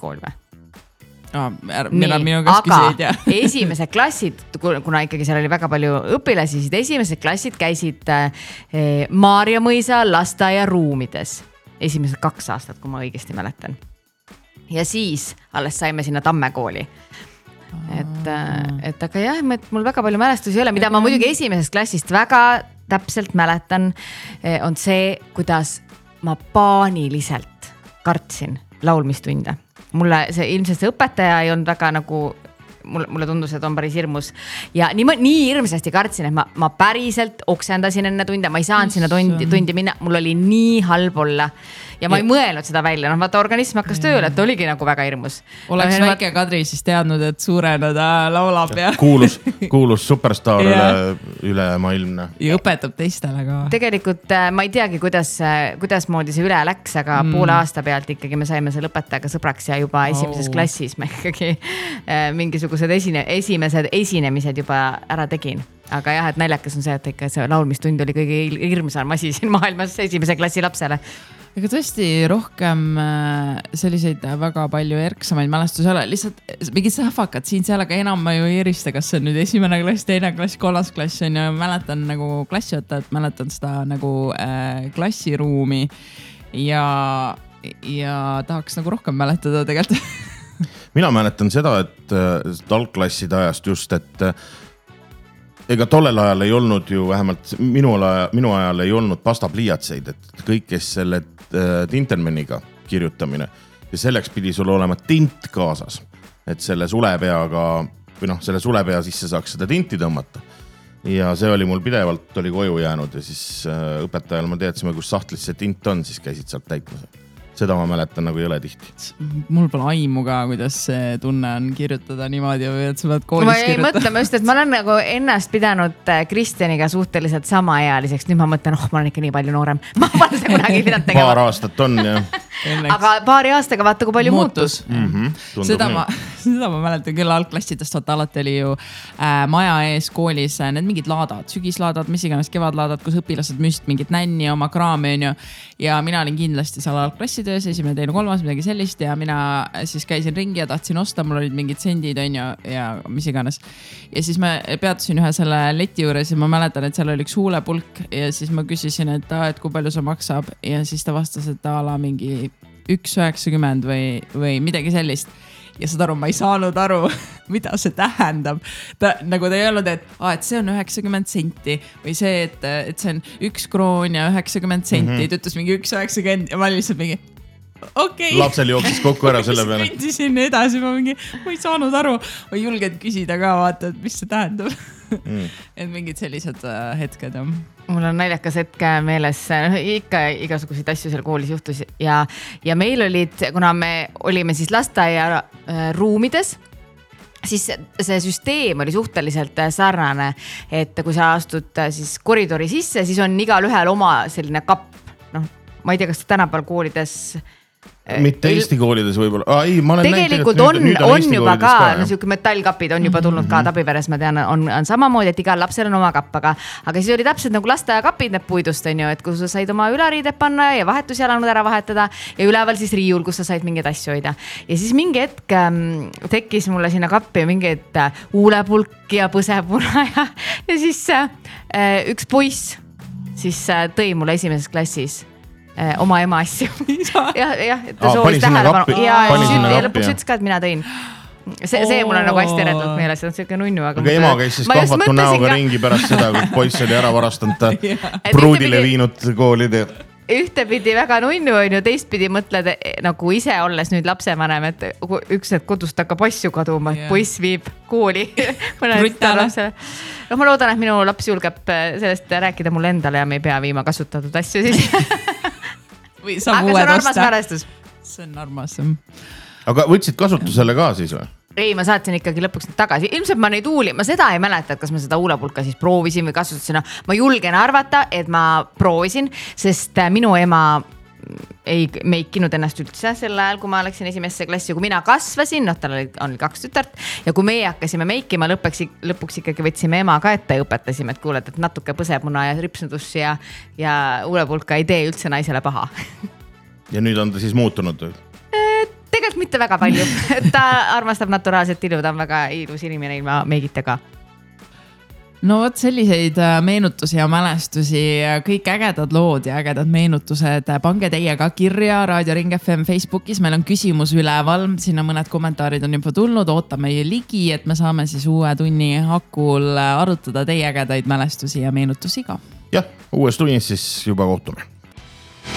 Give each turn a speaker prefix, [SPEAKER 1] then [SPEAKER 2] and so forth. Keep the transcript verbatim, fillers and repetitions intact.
[SPEAKER 1] kool või?
[SPEAKER 2] Ah, mida minu käest küsisid, ja.
[SPEAKER 1] esimesed klassid, kuna ikkagi seal oli väga palju õpilasi, siis esimesed klassid käisid Maarja mõisa lasteaia ruumides. Esimesed kaks aastat, kui ma õigesti mäletan. Ja siis alles saime sinna Tamme kooli. Et, et aga jah, mul väga palju mälestusi ei ole, mida ma muidugi esimesest klassist väga täpselt mäletan, on see, kuidas ma paaniliselt kartsin laulmistunde. Mulle see ilmselt see õpetaja ei olnud väga nagu, mulle, mulle tundus, et on päris hirmus. Ja nii, nii hirmsasti kartsin, et ma, ma päriselt oksendasin enne tunde, ma ei saanud sinna tundi, tundi minna, mul oli nii halb olla. Ja ma ei mõelnud seda välja, noh vaata organism hakkas tööle, et oligi nagu väga hirmus.
[SPEAKER 2] Oleks no, väike Kadri siis teadnud, et suurena ta laulab ja...
[SPEAKER 3] Kuulus, kuulus superstaar üle, üle maailmne.
[SPEAKER 2] Ja õpetab teistele ka.
[SPEAKER 1] Tegelikult ma ei teagi, kuidas, kuidas moodi see üle läks, aga mm. poole aasta pealt ikkagi me saime selle õpetajaga sõbraks ja juba esimeses oh. klassis me ikkagi mingisugused esine, esimesed esinemised juba ära tegin. Aga jah, et naljakas on see, et ikka see laulmistund oli kõige hirmsam asi siin maailmas esimese klassi lapsele.
[SPEAKER 2] Ega tõesti rohkem selliseid väga palju erksamaid mälestusi ole. Lihtsalt mingid sähvakad siin seal, aga enam ma ju ei erista, kas see on nüüd esimene klass, teine klass, kolmas klass on ja mäletan nagu klassiõttajat, mäletan seda nagu äh, klassiruumi ja, ja tahaks nagu rohkem mäletada tegelikult.
[SPEAKER 3] Mina mäletan seda, et algklasside ajast just, et ega tollel ajal ei olnud ju vähemalt minu, aja, minu ajal ei olnud pastapliiatseid, et kõik, kes selle tintenmeniga kirjutamine ja selleks pidi sul olema tint kaasas, et selle sulepeaga või noh, selle sulepea sisse saaks seda tinti tõmmata. Ja see oli mul pidevalt oli koju jäänud ja siis õpetajal ma teadsime, kus sahtlis see tint on, siis käisid sealt täitma. Seda ma mäletan nagu ei ole tihti.
[SPEAKER 2] Mul pole aimu ka, kuidas see tunne on kirjutada niimoodi, et sa pead koolis
[SPEAKER 1] ma ei
[SPEAKER 2] kirjutada.
[SPEAKER 1] Mõtlema just, et ma olen nagu ennast pidanud Kristjaniga suhteliselt samaealiseks. Nüüd ma mõtlen, oh, ma olen ikka nii palju noorem. Ma pole see kunagi pidanud tegema.
[SPEAKER 3] Paar aastat on, jah.
[SPEAKER 1] Aga paari aastaga vaata, kui palju muutus.
[SPEAKER 2] muutus. Mm-hmm. Seda, ma, seda ma mäletan küll algklassidest, vaata alati oli ju äh, maja ees koolis äh, need mingid laadad, sügislaadad, mis iganes kevadlaadad, kus õpilased müst mingit nänni oma kraami on ju. Ja mina olin kindlasti seal algklassitöös, esimene, teine, kolmas, midagi sellist ja mina siis käisin ringi ja tahtsin osta, mul olid mingid sendid on ju ja mis iganes. Ja siis ma peatusin ühe selle leti juures ja ma mäletan, et seal oli üks huulepulk ja siis ma küsisin, et, et kui palju see maksab ja siis ta vastas, et ta ala mingi üks üheksakümmend või, või midagi sellist. Ja saad aru, ma ei saanud aru, mida see tähendab. Ta, nagu ta ei olnud, et, ah, et see on üheksakümmend senti või see, et, et see on üks kroon ja üheksakümmend senti. Mm-hmm. Ta ütles mingi üks üheksakümmend ja ma lihtsalt mingi, okei. Okay.
[SPEAKER 3] Lapsel jooksis kokku ära selle peale.
[SPEAKER 2] Ma kõndisin edasi, ma mingi, ma ei saanud aru. Ma ei julgenud küsida ka, vaata, et mis see tähendab. Mm. Et mingid sellised uh, hetked.
[SPEAKER 1] Mul on naljakas hetke meeles, ikka igasuguseid asju seal koolis juhtus ja, ja meil olid, kuna me olime siis lasteaia ruumides, siis see süsteem oli suhteliselt sarnane, et kui sa astud siis koridori sisse, siis on igal ühel oma selline kapp. No, ma ei tea, kas tänapäeval koolides
[SPEAKER 3] mitte Eesti koolides võib-olla. Ah, ei, ma olen
[SPEAKER 1] tegelikult
[SPEAKER 3] näinud,
[SPEAKER 1] on,
[SPEAKER 3] nüüd, nüüd
[SPEAKER 1] on,
[SPEAKER 3] on
[SPEAKER 1] juba ka, ka no siuke metallkapid on juba tulnud mm-hmm. ka Tabiveres, ma tean, on, on samamoodi, et igal lapsel on oma kapp, aga, aga siis oli täpselt nagu lasteaiakapid need puidust, on ju, et kus sa said oma ülariided panna ja vahetusjalanud ära vahetada ja üleval siis riiul, kus sa said mingeid asju hoida. Ja siis mingi hetk ähm, tekkis mulle sinna kappi mingeid äh, huulepulk ja põsepuna ja, ja siis äh, üks poiss siis äh, tõi mulle esimeses klassis oma ema asju. ja, ja, ta
[SPEAKER 3] Aa,
[SPEAKER 1] soovis tähelepanu. Ja, ja, ja, ja lõpuks
[SPEAKER 3] ja.
[SPEAKER 1] ütles ka, et mina tõin. See, see mul on nagu hästi eredult meeles, see on selline nunnu. Aga,
[SPEAKER 3] aga ema käis siis kahvatu näoga ka... ringi pärast seda, kui poiss oli ära varastanud ta pruudile viinud koolide.
[SPEAKER 1] Ühtepidi väga nunnu on ju, teistpidi mõtled nagu ise olles nüüd lapsevanem, et üks hetk kodust hakkab asju kaduma, et poiss viib kooli. no, ma loodan, et minu laps julgeb sellest rääkida mulle endale ja me ei pea viima kasutatud asju siis.
[SPEAKER 2] Või
[SPEAKER 1] aga see on armas mälestus.
[SPEAKER 2] See on armas.
[SPEAKER 3] Aga võtsid kasutusele ka siis või?
[SPEAKER 1] Ei, ma saatsin ikkagi lõpuks nüüd tagasi. Ilmselt ma neid huuli, ma seda ei mäleta, et kas ma seda huulepulka siis proovisin või kasutasin. Ma julgen arvata, et ma proovisin, sest minu ema ei meikinud ennast üldse sel ajal, kui ma läksin esimesse klassi. Kui mina kasvasin, noh, tal oli, oli kaks tütart ja kui meie hakkasime meikima, lõpuks, lõpuks ikkagi võtsime ema ka ette ja õpetasime, et kuuled, et natuke põsepuna ja ripsnudus ja, ja huulepulka ei tee üldse naisele paha.
[SPEAKER 3] Ja nüüd on ta siis muutunud?
[SPEAKER 1] Tegelikult mitte väga palju. Ta armastab naturaalset ilu, ta on väga ilus inimene ilma meigita ka.
[SPEAKER 2] No vot selliseid meenutusi ja mälestusi, kõik ägedad lood ja ägedad meenutused. Pange teie ka kirja Raadio Ring F M Facebookis. Meil on küsimus üleval. Sinna mõned kommentaarid on juba tulnud. Ootame ligi, et me saame siis uue tunni hakul arutada teie ägedaid mälestusi ja meenutusi ka.
[SPEAKER 3] Jah, uues tunnis siis juba kohtume.